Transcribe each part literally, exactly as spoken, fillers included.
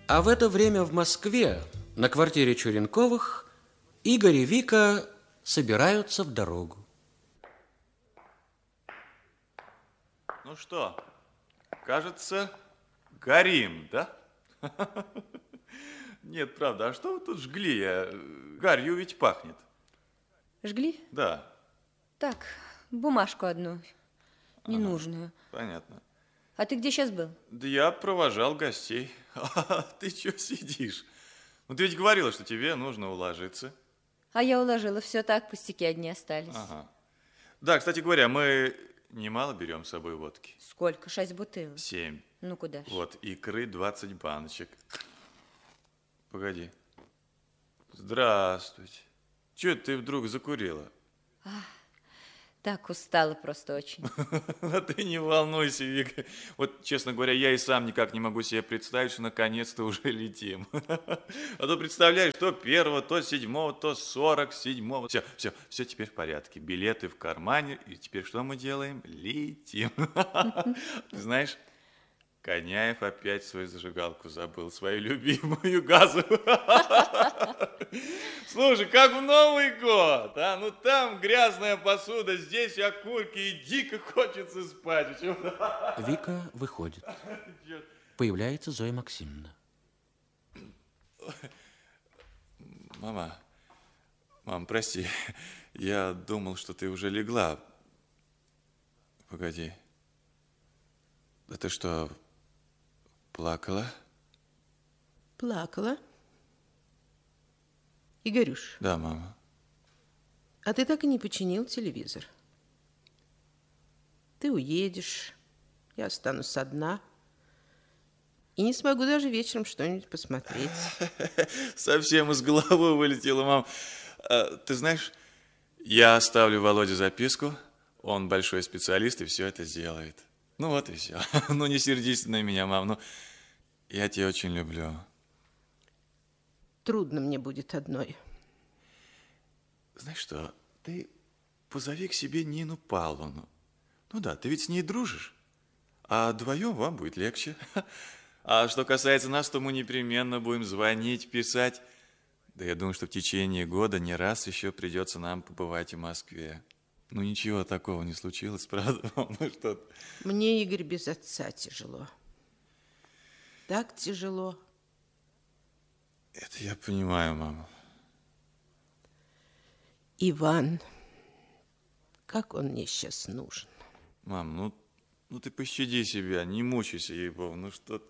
А в это время в Москве, на квартире Чуренковых, Игорь и Вика собираются в дорогу. Ну что, кажется, горим, да? Нет, правда, а что вы тут жгли? Гарью ведь пахнет. Жгли? Да. Так, бумажку одну, ненужную. Ага, понятно. А ты где сейчас был? Да я провожал гостей. А ты что сидишь? Ну, ты ведь говорила, что тебе нужно уложиться. А я уложила, все так, пустяки одни остались. Ага. Да, кстати говоря, мы немало берем с собой водки. Сколько? Шесть бутылок? Семь. Ну, куда ж? Вот, икры двадцать баночек. Погоди. Здравствуйте. Чего ты вдруг закурила? А, так устала просто очень. А ты не волнуйся, Вика. Вот, честно говоря, я и сам никак не могу себе представить, что наконец-то уже летим. А то представляешь, то первого, то седьмого, то сорок седьмого. Все, все, все теперь в порядке. Билеты в кармане. И теперь что мы делаем? Летим. Ты знаешь, Коняев опять свою зажигалку забыл, свою любимую газовую. Слушай, как в Новый год, а? Ну там грязная посуда, здесь окурки, и дико хочется спать. Вика выходит. Появляется Зоя Максимовна. Мама, мам, прости, я думал, что ты уже легла. Погоди. Да ты что, плакала? Плакала? Игорюш. Да, мама. А ты так и не починил телевизор. Ты уедешь, я останусь одна. И не смогу даже вечером что-нибудь посмотреть. Совсем из головы вылетело, мам. А, ты знаешь, я оставлю Володе записку. Он большой специалист и все это сделает. Ну вот и все. Ну не сердись на меня, мам. Ну, я тебя очень люблю. Трудно мне будет одной. Знаешь что, ты позови к себе Нину Павловну. Ну да, ты ведь с ней дружишь. А вдвоем вам будет легче. А что касается нас, то мы непременно будем звонить, писать. Да я думаю, что в течение года не раз еще придется нам побывать в Москве. Ну ничего такого не случилось, правда? Ну, что мне, Игорь, без отца тяжело. Так тяжело. Это я понимаю, мама. Иван, как он мне сейчас нужен. Мам, ну, ну ты пощади себя, не мучайся, ей-богу, ну что...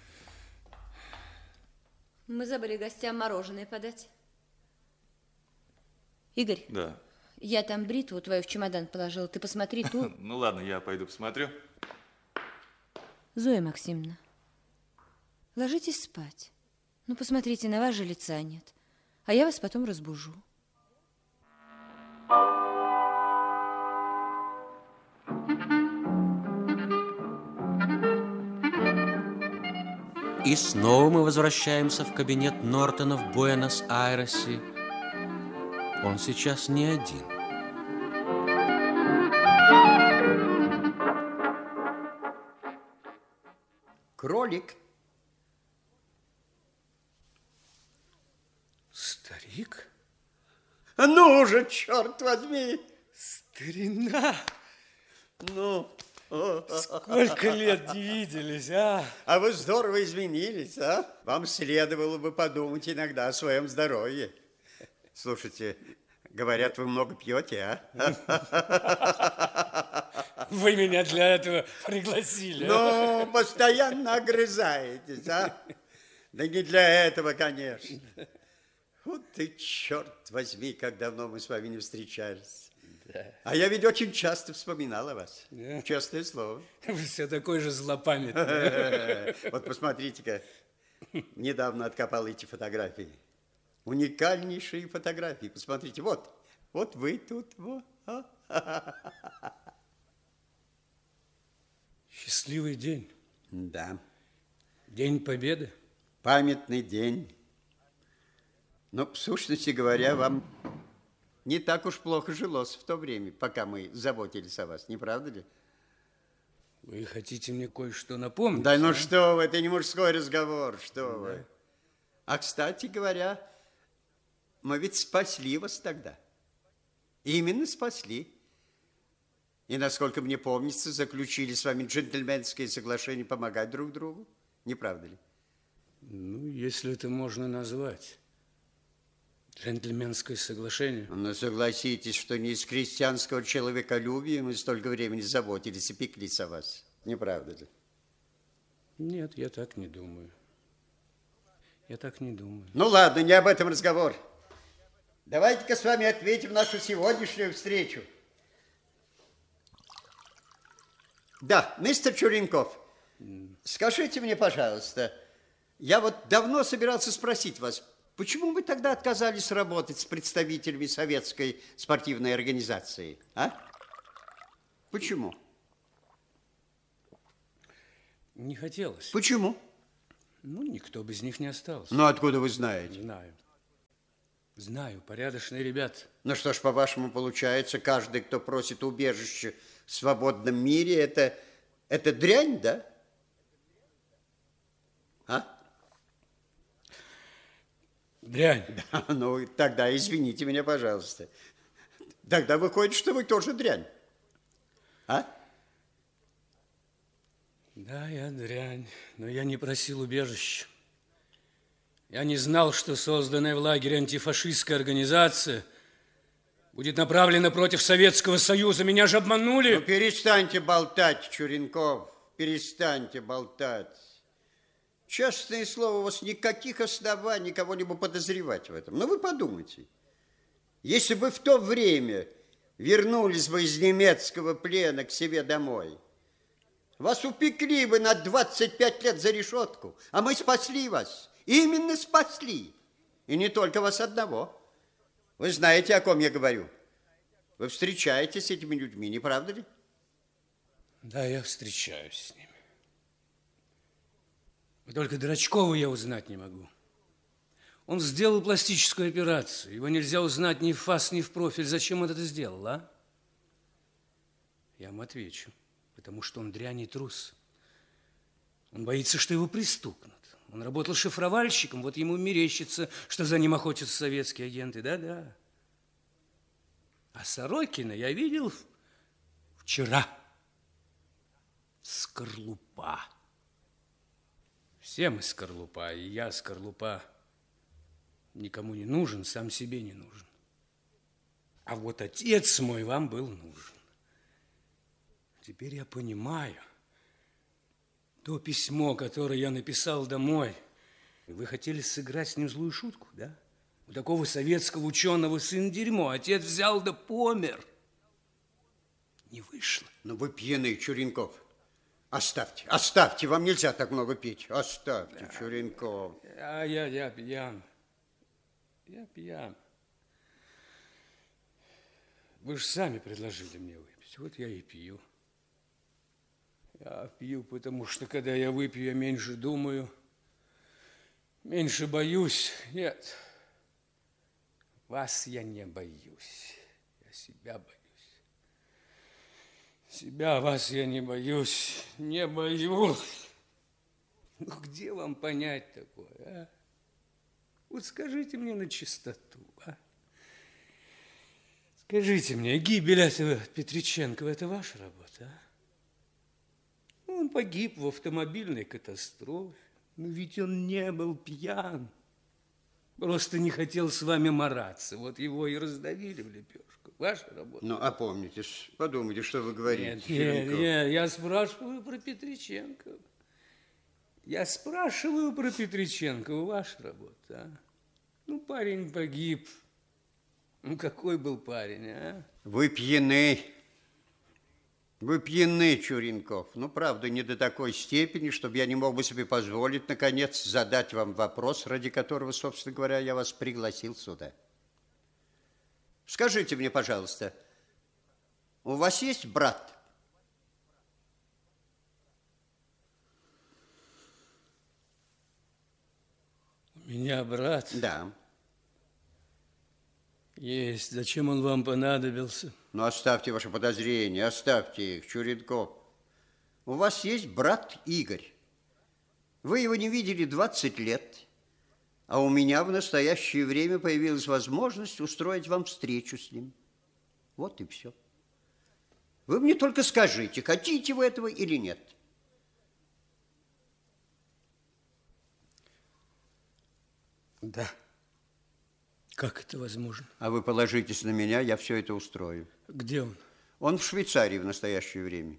Мы забыли гостям мороженое подать. Игорь. Да. Я там бритву твою в чемодан положила. Ты посмотри ту. Ну ладно, я пойду посмотрю. Зоя Максимовна, ложитесь спать. Ну, посмотрите, на вас же лица нет. А я вас потом разбужу. И снова мы возвращаемся в кабинет Нортона в Буэнос-Айресе. Он сейчас не один. Кролик. Старик? Ну же, черт возьми! Старина! Ну... Сколько лет не виделись, а? А вы здорово изменились, а? Вам следовало бы подумать иногда о своем здоровье. Слушайте, говорят, вы много пьете, а? Вы меня для этого пригласили. Ну, постоянно огрызаетесь, а? Да не для этого, конечно. Вот ты, черт возьми, как давно мы с вами не встречались. Да. А я ведь очень часто вспоминал о вас. Да. Честное слово. Вы все такой же злопамятный. Вот посмотрите-ка, недавно откопал эти фотографии. Уникальнейшие фотографии. Посмотрите, вот, вот вы тут. Вот. Счастливый день. Да. День Победы. Памятный день. Но, в сущности говоря, вам не так уж плохо жилось в то время, пока мы заботились о вас, не правда ли? Вы хотите мне кое-что напомнить? Да ну а? что вы, это не мужской разговор, что да. вы. А, кстати говоря, мы ведь спасли вас тогда. Именно спасли. И, насколько мне помнится, заключили с вами джентльменское соглашение помогать друг другу. Не правда ли? Ну, если это можно назвать. Джентльменское соглашение. Но согласитесь, что не из крестьянского человеколюбия мы столько времени заботились и пеклись о вас. Не правда ли? Нет, я так не думаю. Я так не думаю. Ну, ладно, не об этом разговор. Давайте-ка с вами отметим нашу сегодняшнюю встречу. Да, мистер Чуренков, скажите мне, пожалуйста, я вот давно собирался спросить вас, почему вы тогда отказались работать с представителями советской спортивной организации, а? Почему? Не хотелось. Почему? Ну, никто без них не остался. Ну, откуда вы знаете? Знаю. Знаю, порядочные ребята. Ну, что ж, по-вашему, получается, каждый, кто просит убежище в свободном мире, это, это дрянь, да? А? Дрянь. Да, ну, тогда извините меня, пожалуйста. Тогда выходит, что вы тоже дрянь. А? Да, я дрянь, но я не просил убежища. Я не знал, что созданная в лагере антифашистская организация будет направлена против Советского Союза. Меня же обманули. Ну, перестаньте болтать, Чуренков, перестаньте болтать. Честное слово, у вас никаких оснований кого-либо подозревать в этом. Но вы подумайте, если бы в то время вернулись бы из немецкого плена к себе домой, вас упекли бы на двадцать пять лет за решетку, а мы спасли вас. Именно спасли. И не только вас одного. Вы знаете, о ком я говорю. Вы встречаетесь с этими людьми, не правда ли? Да, я встречаюсь с ними. Только Драчкова я узнать не могу. Он сделал пластическую операцию. Его нельзя узнать ни в фас, ни в профиль. Зачем он это сделал, а? Я вам отвечу. Потому что он дрянь и трус. Он боится, что его пристукнут. Он работал шифровальщиком, вот ему мерещится, что за ним охотятся советские агенты. Да-да. А Сорокина я видел вчера. Скорлупа. Все мы скорлупа, и я скорлупа. Никому не нужен, сам себе не нужен. А вот отец мой вам был нужен. Теперь я понимаю. То письмо, которое я написал домой, вы хотели сыграть с ним злую шутку, да? У такого советского ученого сын дерьмо, отец взял да помер. Не вышло. Ну, вы пьяный, Чуренков. Оставьте, оставьте, вам нельзя так много пить. Оставьте, да. Чуренков. А я, я пьян. Я пьян. Вы же сами предложили мне выпить, вот я и пью. Я пью, потому что, когда я выпью, я меньше думаю, меньше боюсь. Нет, вас я не боюсь, я себя боюсь. Себя, вас я не боюсь, не боюсь. Ну, где вам понять такое, а? Вот скажите мне на чистоту, а? Скажите мне, гибель этого Петриченкова – это ваша работа, а? Он погиб в автомобильной катастрофе. Но ведь он не был пьян. Просто не хотел с вами мараться. Вот его и раздавили в лепешку. Ваша работа. Ну, опомнитесь, подумайте, что вы говорите. Нет, нет, нет, я спрашиваю про Петриченкова. Я спрашиваю про Петриченкова. Ваша работа, а? Ну, парень погиб. Ну, какой был парень, а? Вы пьяны. Вы пьяны, Чуренков. Ну, правда, не до такой степени, чтобы я не мог бы себе позволить, наконец, задать вам вопрос, ради которого, собственно говоря, я вас пригласил сюда. Скажите мне, пожалуйста, у вас есть брат? У меня брат? Да. Есть. Зачем он вам понадобился? Ну, оставьте ваши подозрения, оставьте их, Чуренков. У вас есть брат Игорь. Вы его не видели двадцать лет. А у меня в настоящее время появилась возможность устроить вам встречу с ним. Вот и все. Вы мне только скажите, хотите вы этого или нет. Да. Как это возможно? А вы положитесь на меня, я все это устрою. Где он? Он в Швейцарии в настоящее время.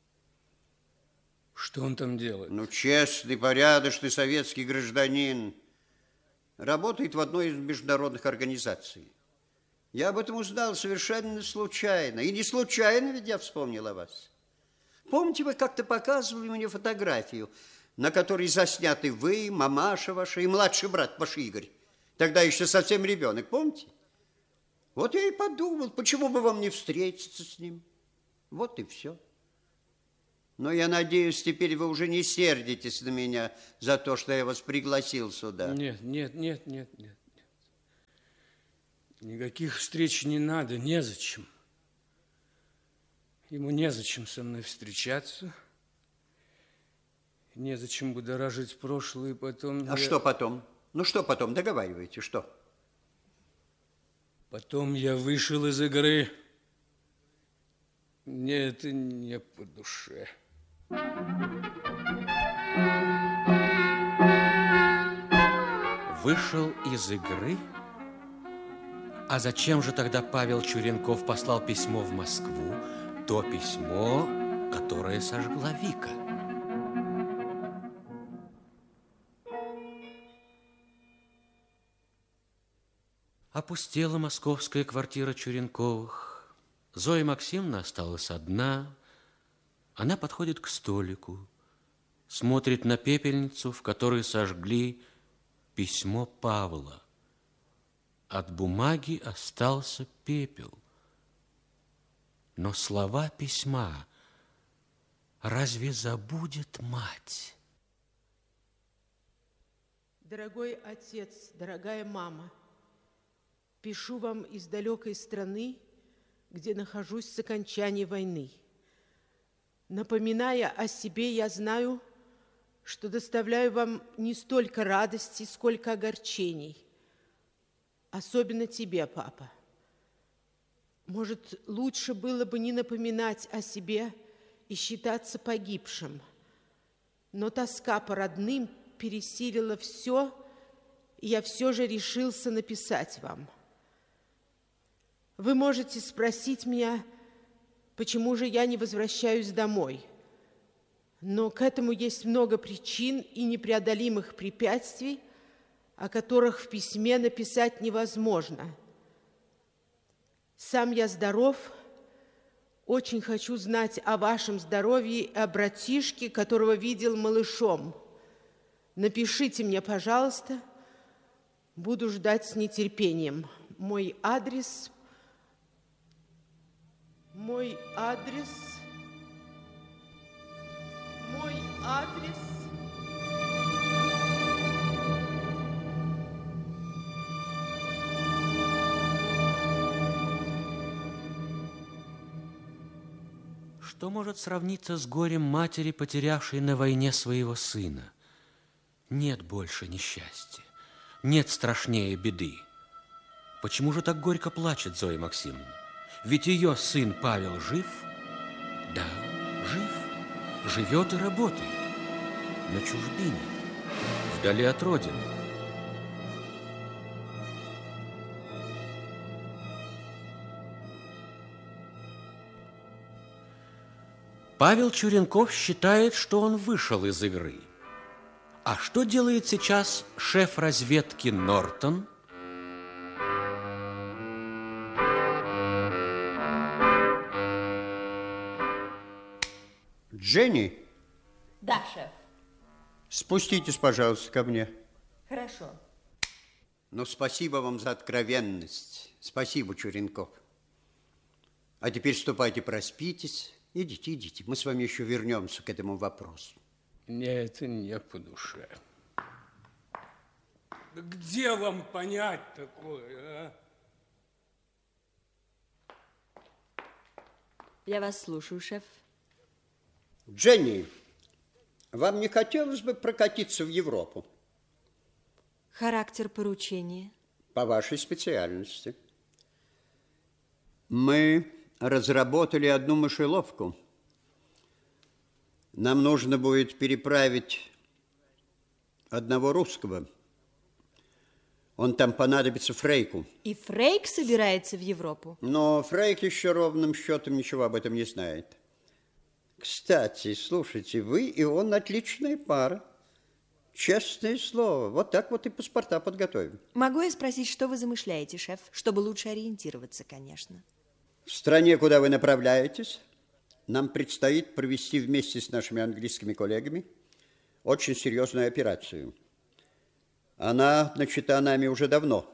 Что он там делает? Ну, честный, порядочный советский гражданин. Работает в одной из международных организаций. Я об этом узнал совершенно случайно. И не случайно ведь я вспомнил о вас. Помните, вы как-то показывали мне фотографию, на которой засняты вы, мамаша ваша и младший брат ваш Игорь. Тогда еще совсем ребенок, помните? Вот я и подумал, почему бы вам не встретиться с ним. Вот и все. Но я надеюсь, теперь вы уже не сердитесь на меня за то, что я вас пригласил сюда. Нет, нет, нет, нет, нет. Никаких встреч не надо, незачем. Ему незачем со мной встречаться. Незачем будоражить прошлое, и потом... А я... что потом? Ну, что потом? Договаривайте, что? Потом я вышел из игры. Мне это не по душе. Вышел из игры? А зачем же тогда Павел Чуренков послал письмо в Москву? То письмо, которое сожгла Вика. Опустела московская квартира Чуренковых. Зоя Максимовна осталась одна. Она подходит к столику, смотрит на пепельницу, в которой сожгли письмо Павла. От бумаги остался пепел. Но слова письма разве забудет мать? Дорогой отец, дорогая мама, пишу вам из далекой страны, где нахожусь с окончания войны. Напоминая о себе, я знаю, что доставляю вам не столько радости, сколько огорчений. Особенно тебе, папа. Может, лучше было бы не напоминать о себе и считаться погибшим. Но тоска по родным пересилила все, и я все же решился написать вам. Вы можете спросить меня, почему же я не возвращаюсь домой. Но к этому есть много причин и непреодолимых препятствий, о которых в письме написать невозможно. Сам я здоров, очень хочу знать о вашем здоровье и о братишке, которого видел малышом. Напишите мне, пожалуйста, буду ждать с нетерпением. Мой адрес... Мой адрес... Мой адрес... Что может сравниться с горем матери, потерявшей на войне своего сына? Нет больше несчастья, нет страшнее беды. Почему же так горько плачет Зоя Максимовна? Ведь ее сын Павел жив? Да, жив. Живет и работает. На чужбине, вдали от родины. Павел Чуренков считает, что он вышел из игры. А что делает сейчас шеф разведки Нортон? Дженни? Да, шеф. Спуститесь, пожалуйста, ко мне. Хорошо. Ну, спасибо вам за откровенность. Спасибо, Чуренков. А теперь ступайте, проспитесь. Идите, идите. Мы с вами еще вернемся к этому вопросу. Мне это не по душе. Да где вам понять такое, а? Я вас слушаю, шеф. Дженни, вам не хотелось бы прокатиться в Европу? Характер поручения? По вашей специальности. Мы разработали одну мышеловку. Нам нужно будет переправить одного русского. Он там понадобится Фрейку. И Фрейк собирается в Европу? Но Фрейк еще ровным счетом ничего об этом не знает. Кстати, слушайте, вы и он отличная пара. Честное слово. Вот так вот и паспорта подготовим. Могу я спросить, что вы замышляете, шеф? Чтобы лучше ориентироваться, конечно. В стране, куда вы направляетесь, нам предстоит провести вместе с нашими английскими коллегами очень серьезную операцию. Она начата нами уже давно.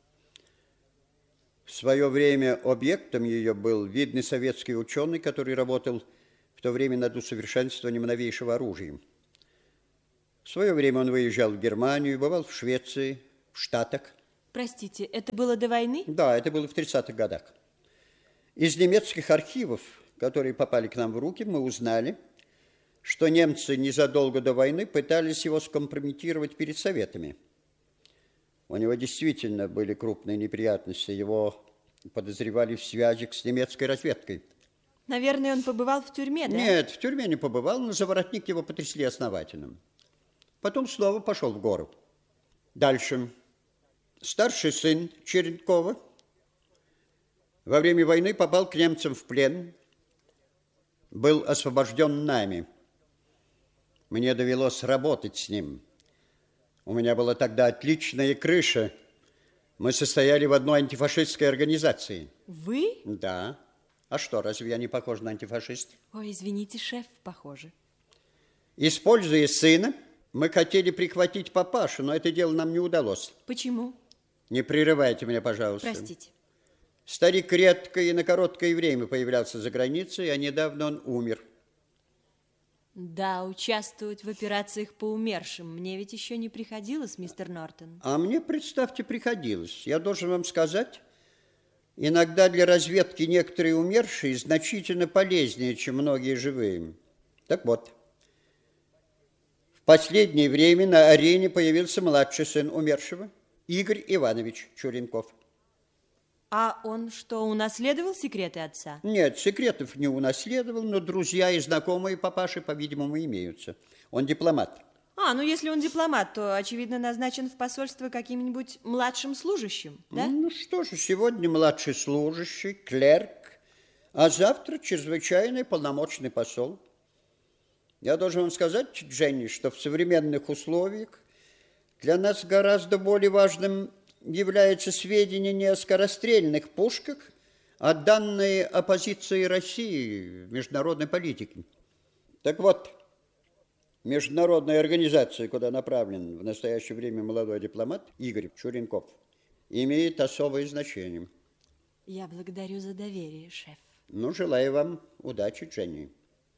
В свое время объектом ее был видный советский ученый, который работал в то время над усовершенствованием новейшего оружия. В свое время он выезжал в Германию, бывал в Швеции, в Штатах. Простите, это было до войны? Да, это было в тридцатых годах. Из немецких архивов, которые попали к нам в руки, мы узнали, что немцы незадолго до войны пытались его скомпрометировать перед Советами. У него действительно были крупные неприятности. Его подозревали в связях с немецкой разведкой. Наверное, он побывал в тюрьме, да? Нет, в тюрьме не побывал, но за воротник его потрясли основательно. Потом снова пошел в гору. Дальше. Старший сын Черенкова во время войны попал к немцам в плен, был освобожден нами. Мне довелось работать с ним. У меня была тогда отличная крыша. Мы состояли в одной антифашистской организации. Вы? Да. А что, разве я не похож на антифашиста? Ой, извините, шеф, похоже. Используя сына, мы хотели прихватить папашу, но это дело нам не удалось. Почему? Не прерывайте меня, пожалуйста. Простите. Старик редко и на короткое время появлялся за границей, а недавно он умер. Да, участвовать в операциях по умершим мне ведь еще не приходилось, мистер Нортон. А мне, представьте, приходилось. Я должен вам сказать, иногда для разведки некоторые умершие значительно полезнее, чем многие живые. Так вот, в последнее время на арене появился младший сын умершего, Игорь Иванович Черенков. А он что, унаследовал секреты отца? Нет, секретов не унаследовал, но друзья и знакомые папаши, по-видимому, имеются. Он дипломат. А, ну если он дипломат, то, очевидно, назначен в посольство каким-нибудь младшим служащим, да? Ну что же, сегодня младший служащий, клерк, а завтра чрезвычайный полномочный посол. Я должен вам сказать, Дженни, что в современных условиях для нас гораздо более важным является сведения не о скорострельных пушках, а данные о позиции России в международной политике. Так вот, международная организация, куда направлен в настоящее время молодой дипломат Игорь Черенков, имеет особое значение. Я благодарю за доверие, шеф. Ну, желаю вам удачи, Дженни.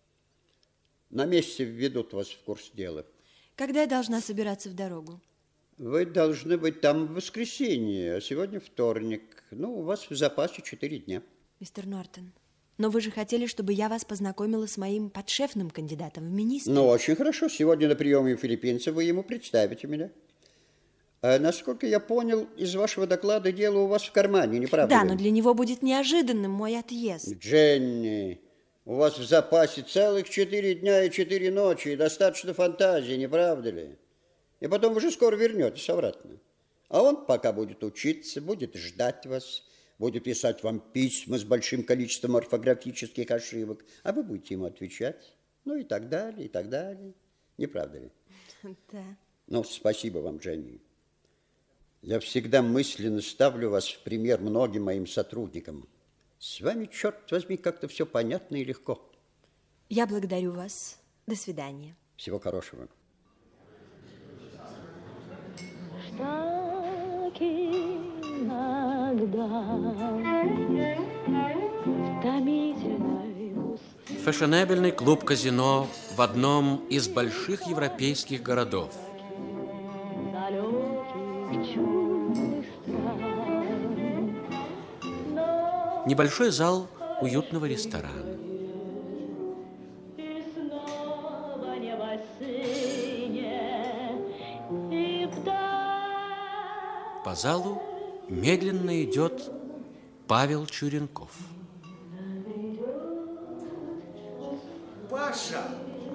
На месте введут вас в курс дела. Когда я должна собираться в дорогу? Вы должны быть там в воскресенье, а сегодня вторник. Ну, у вас в запасе четыре дня. Мистер Нортон, но вы же хотели, чтобы я вас познакомила с моим подшефным кандидатом в министры. Ну, очень хорошо. Сегодня на приеме у филиппинца вы ему представите меня. А, насколько я понял, из вашего доклада дело у вас в кармане, не правда Да, ли? но для него будет неожиданным мой отъезд. Дженни, у вас в запасе целых четыре дня и четыре ночи, и достаточно фантазии, не правда ли? И потом вы же скоро вернетесь обратно. А он пока будет учиться, будет ждать вас, будет писать вам письма с большим количеством орфографических ошибок, а вы будете ему отвечать. Ну и так далее, и так далее. Не правда ли? Да. Ну, спасибо вам, Дженни. Я всегда мысленно ставлю вас в пример многим моим сотрудникам. С вами, черт возьми, как-то все понятно и легко. Я благодарю вас. До свидания. Всего хорошего. Так иногда в томительной густой Фешенебельный клуб-казино в одном из больших европейских городов. далеких чудных стран. Но Небольшой зал уютного ресторана. и снова небо синее, и вдаль по залу медленно идет Павел Чуренков. Паша!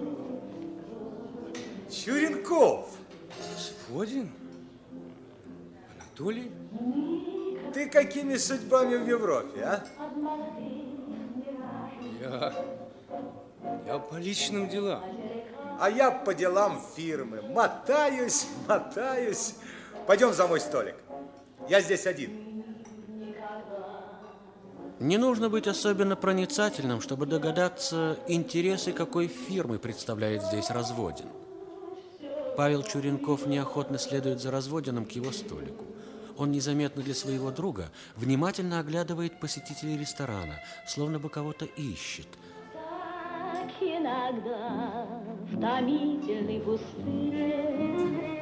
Чуренков! Сводин? Анатолий? Ты какими судьбами в Европе, а? Я... Я по личным делам. А я по делам фирмы. Мотаюсь, мотаюсь. Пойдем за мой столик. Я здесь один. Не нужно быть особенно проницательным, чтобы догадаться, интересы какой фирмы представляет здесь Разводин. Павел Чуренков неохотно следует за Разводиным к его столику. Он незаметно для своего друга внимательно оглядывает посетителей ресторана, словно бы кого-то ищет. Так иногда в томительной пустыне